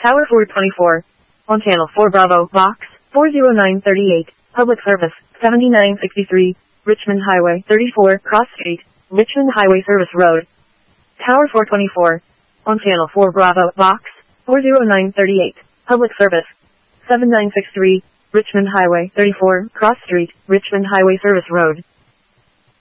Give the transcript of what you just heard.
Tower 424. On Channel 4 Bravo, Box 40938. Public Service 7963. Richmond Highway 34, Cross Street, Richmond Highway Service Road. Tower 424. On Channel 4 Bravo, Box 40938. Public Service 7963. Richmond Highway 34, Cross Street, Richmond Highway Service Road.